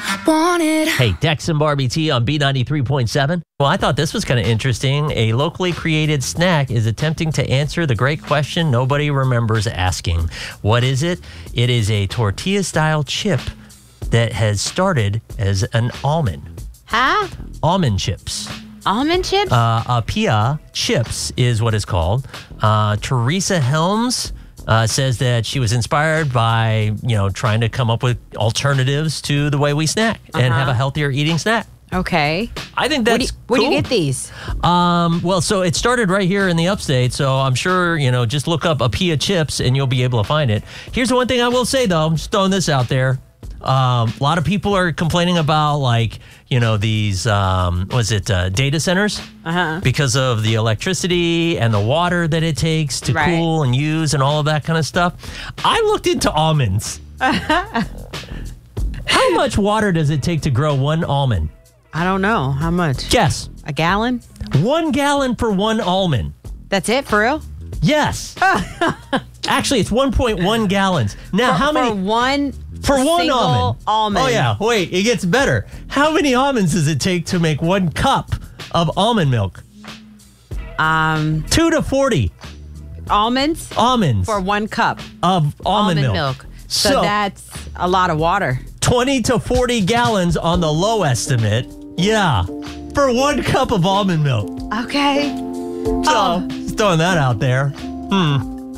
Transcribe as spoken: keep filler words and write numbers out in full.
want it. Hey, Dex and Barbie T on B ninety-three point seven. Well, I thought this was kind of interesting. A locally created snack is attempting to answer the great question nobody remembers asking. What is it? It is a tortilla-style chip that has started as an almond. Huh? Almond chips. Almond chips? Uh, Apia chips is what it's called. Uh, Teresa Helms uh, says that she was inspired by, you know, trying to come up with alternatives to the way we snack uh-huh. and have a healthier eating snack. Okay. I think that's Where do, you, where cool. do you get these? Um, well, so it started right here in the upstate, so I'm sure, you know, just look up Apia chips and you'll be able to find it. Here's the one thing I will say, though. I'm just throwing this out there. Um, a lot of people are complaining about, like, you know, these, um, was it uh, data centers? Uh-huh. Because of the electricity and the water that it takes to right. cool and use and all of that kind of stuff. I looked into almonds. How much water does it take to grow one almond? I don't know. How much? Guess. A gallon? One gallon for one almond. That's it, for real? Yes. Actually, it's one point one gallons. Now, for, how many? For one For one single almond. almond. Oh, yeah. Wait, it gets better. How many almonds does it take to make one cup of almond milk? Um, Two to forty. Almonds? Almonds. For one cup. Of almond, almond milk. milk. So, So that's a lot of water. twenty to forty gallons on the low estimate. Yeah. For one cup of almond milk. Okay. So, just throwing that out there. Hmm.